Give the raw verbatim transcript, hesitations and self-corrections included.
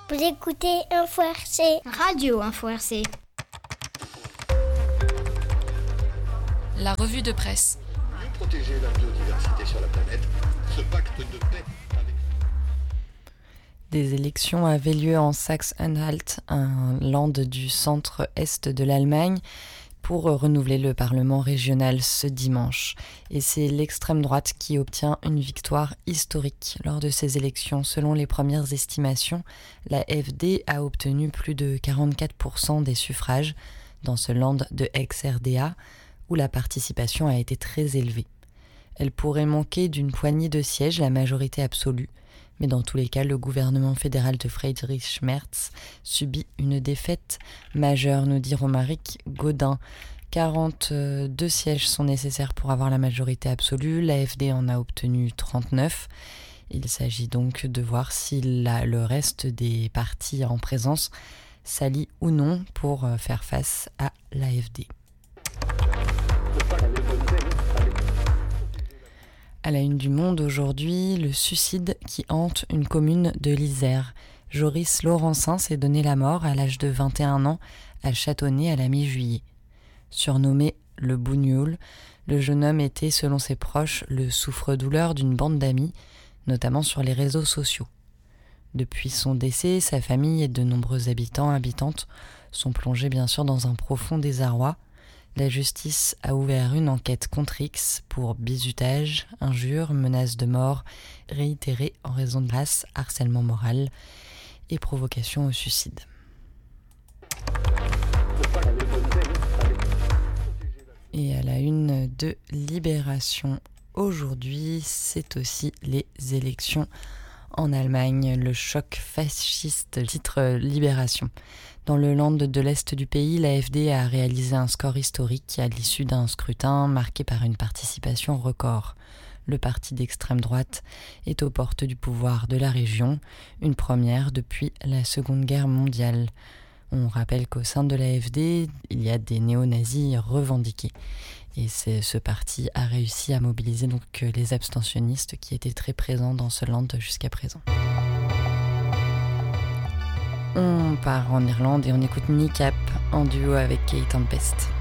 Vous écoutez Info R C. Radio Info R C. La revue de presse. Mieux protéger la biodiversité sur la planète, ce pacte de paix avec... Des élections avaient lieu en Saxe-Anhalt, un land du centre-est de l'Allemagne, pour renouveler le Parlement régional ce dimanche. Et c'est l'extrême droite qui obtient une victoire historique lors de ces élections. Selon les premières estimations, la F D a obtenu plus de quarante-quatre pour cent des suffrages dans ce land de ex-R D A, où la participation a été très élevée. Elle pourrait manquer d'une poignée de sièges, la majorité absolue, mais dans tous les cas, le gouvernement fédéral de Friedrich Merz subit une défaite majeure, nous dit Romaric Gaudin. quarante-deux sièges sont nécessaires pour avoir la majorité absolue, l'A F D en a obtenu trente-neuf. Il s'agit donc de voir si la, le reste des partis en présence s'allient ou non pour faire face à l'A F D. À la une du Monde aujourd'hui, le suicide qui hante une commune de l'Isère. Joris Laurencin s'est donné la mort à l'âge de vingt et un ans à Châtonnay à la mi-juillet. Surnommé le Bougnoul, le jeune homme était, selon ses proches, le souffre-douleur d'une bande d'amis, notamment sur les réseaux sociaux. Depuis son décès, sa famille et de nombreux habitants habitantes sont plongés bien sûr dans un profond désarroi. La justice a ouvert une enquête contre X pour bizutage, injures, menaces de mort réitérées en raison de race, harcèlement moral et provocation au suicide. Et à la une de Libération aujourd'hui, c'est aussi les élections en Allemagne. Le choc fasciste, titre Libération. Dans le land de l'Est du pays, l'A F D a réalisé un score historique à l'issue d'un scrutin marqué par une participation record. Le parti d'extrême droite est aux portes du pouvoir de la région, une première depuis la Seconde Guerre mondiale. On rappelle qu'au sein de l'A F D, il y a des néo-nazis revendiqués. Et c'est, ce parti a réussi à mobiliser donc les abstentionnistes qui étaient très présents dans ce land jusqu'à présent. On part en Irlande et on écoute Nick Cap en duo avec Kate Tempest.